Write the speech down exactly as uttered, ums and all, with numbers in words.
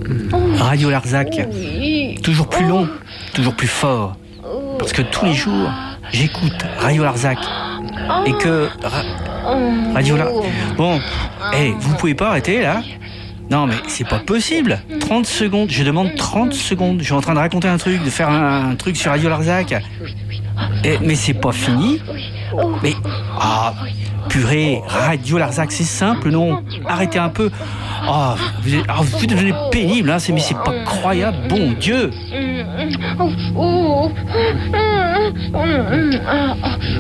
Radio Larzac, toujours plus long, toujours plus fort. Parce que tous les jours, j'écoute Radio Larzac. Et que... Ra- Radio Larzac... Bon, hey, vous pouvez pas arrêter, là ? Non, mais c'est pas possible. trente secondes, je demande trente secondes. Je suis en train de raconter un truc, de faire un, un truc sur Radio Larzac. Et, mais c'est pas fini. Mais... Ah, purée, Radio Larzac, c'est simple, non ? Arrêtez un peu. Oh, vous êtes, oh, vous devenez pénible, hein, c'est, mais c'est pas croyable, bon Dieu.